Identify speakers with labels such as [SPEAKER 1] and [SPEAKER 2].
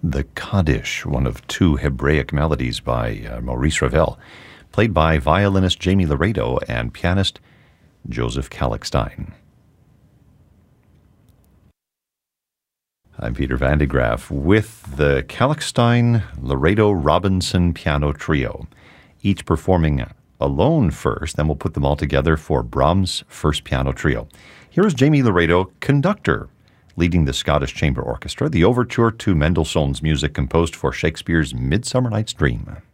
[SPEAKER 1] the Kaddish, one of two Hebraic melodies by Maurice Ravel, played by violinist Jamie Laredo and pianist Joseph Kalkstein. I'm Peter Van de Graaff with the Kalkstein-Laredo-Robinson Piano Trio, each performing alone first, then we'll put them all together for Brahms' First Piano Trio. Here is Jamie Laredo, conductor, leading the Scottish Chamber Orchestra, the overture to Mendelssohn's music composed for Shakespeare's Midsummer Night's Dream.